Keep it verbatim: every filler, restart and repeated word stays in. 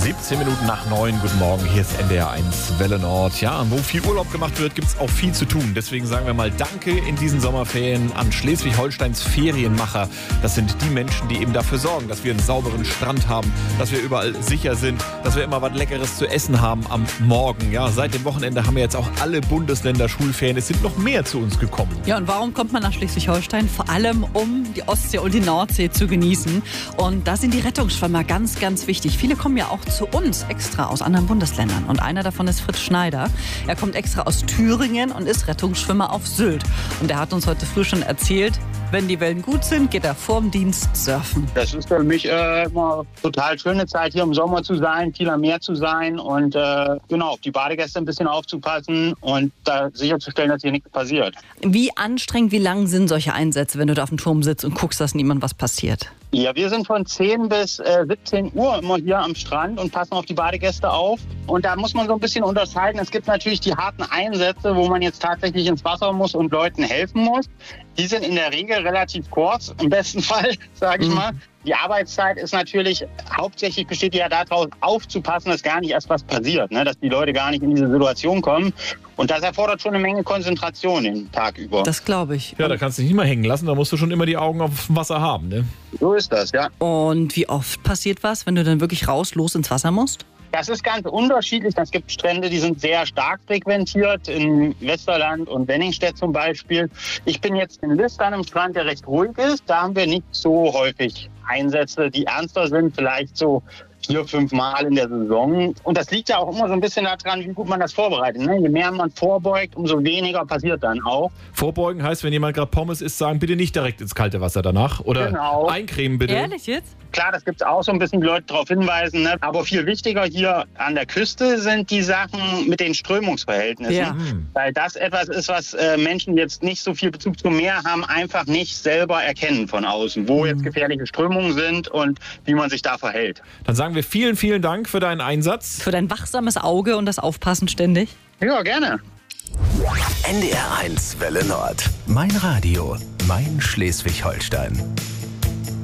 siebzehn Minuten nach neun. Guten Morgen, hier ist N D R eins Welle Nord. Ja, wo viel Urlaub gemacht wird, gibt es auch viel zu tun. Deswegen sagen wir mal Danke in diesen Sommerferien an Schleswig-Holsteins Ferienmacher. Das sind die Menschen, die eben dafür sorgen, dass wir einen sauberen Strand haben, dass wir überall sicher sind, dass wir immer was Leckeres zu essen haben am Morgen. Ja, seit dem Wochenende haben wir jetzt auch alle Bundesländer Schulferien. Es sind noch mehr zu uns gekommen. Ja, und warum kommt man nach Schleswig-Holstein? Vor allem, um die Ostsee und die Nordsee zu genießen. Und da sind die Rettungsschwimmer ganz, ganz wichtig. Viele kommen ja auch zu uns extra aus anderen Bundesländern. Und einer davon ist Fritz Schneider. Er kommt extra aus Thüringen und ist Rettungsschwimmer auf Sylt. Und er hat uns heute früh schon erzählt, wenn die Wellen gut sind, geht er vorm Dienst surfen. Das ist für mich äh, immer total schöne Zeit, hier im Sommer zu sein, viel am Meer zu sein und äh, genau, auf die Badegäste ein bisschen aufzupassen und da sicherzustellen, dass hier nichts passiert. Wie anstrengend, wie lang sind solche Einsätze, wenn du da auf dem Turm sitzt und guckst, dass niemand was passiert? Ja, wir sind von zehn bis äh, siebzehn Uhr immer hier am Strand und passen auf die Badegäste auf. Und da muss man so ein bisschen unterscheiden. Es gibt natürlich die harten Einsätze, wo man jetzt tatsächlich ins Wasser muss und Leuten helfen muss. Die sind in der Regel relativ kurz, im besten Fall, sage ich mhm. mal. Die Arbeitszeit ist natürlich, hauptsächlich besteht ja daraus, aufzupassen, dass gar nicht erst was passiert, ne? Dass die Leute gar nicht in diese Situation kommen. Und das erfordert schon eine Menge Konzentration den Tag über. Das glaube ich. Ja, da kannst du dich nicht mal hängen lassen, da musst du schon immer die Augen auf dem Wasser haben, ne? So ist das, ja. Und wie oft passiert was, wenn du dann wirklich raus, los ins Wasser musst? Das ist ganz unterschiedlich. Es gibt Strände, die sind sehr stark frequentiert, in Westerland und Wenningstedt zum Beispiel. Ich bin jetzt in List an einem Strand, der recht ruhig ist. Da haben wir nicht so häufig Einsätze, die ernster sind, vielleicht so vier, fünf Mal in der Saison. Und das liegt ja auch immer so ein bisschen daran, wie gut man das vorbereitet. Ne? Je mehr man vorbeugt, umso weniger passiert dann auch. Vorbeugen heißt, wenn jemand gerade Pommes isst, sagen, bitte nicht direkt ins kalte Wasser danach. Oder genau. Eincremen bitte. Ehrlich jetzt? Klar, das gibt es auch so ein bisschen, die Leute darauf hinweisen. Ne? Aber viel wichtiger hier an der Küste sind die Sachen mit den Strömungsverhältnissen. Ja. Weil das etwas ist, was äh, Menschen, die jetzt nicht so viel Bezug zum Meer haben, einfach nicht selber erkennen von außen, wo jetzt gefährliche Strömungen sind und wie man sich da verhält. Dann sagen wir vielen, vielen Dank für deinen Einsatz. Für dein wachsames Auge und das Aufpassen ständig. Ja, gerne. N D R eins Welle Nord. Mein Radio, mein Schleswig-Holstein.